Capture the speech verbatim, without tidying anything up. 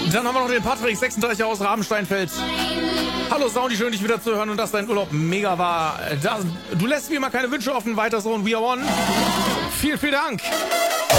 Dann haben wir noch den Patrick, sechsunddreißig aus Rabensteinfeld. Hallo Soundy, schön dich wieder zu hören und dass dein Urlaub mega war. Das, du lässt mir mal keine Wünsche offen, weiter so und We Are One. Vielen, vielen Dank.